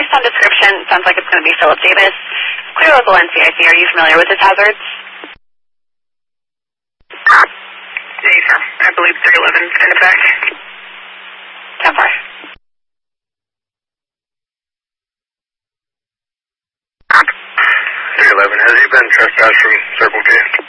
based on description, sounds like it's going to be Philip Davis. Clear local NCIC, are you familiar with his hazards? Yes, sir. I believe 311 in the back. 10-5. 311, has he been trespassed from Circle K?